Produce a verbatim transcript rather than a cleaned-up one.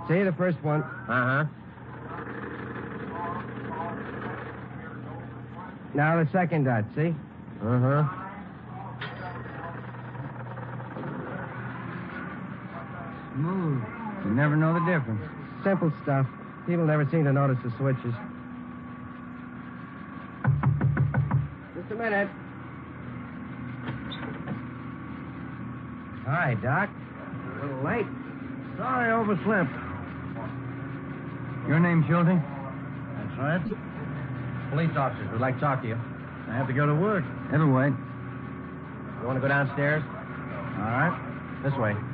See, the first one. Uh-huh. Now the second dot, see? Uh-huh. Smooth. You never know the difference. Simple stuff. People never seem to notice the switches. Just a minute. Hi, Doc. A little late. Sorry, overslept. Your name, Schulte? That's right. Police officers would like to talk to you. I have to go to work. It'll wait. You want to go downstairs? All right. This way.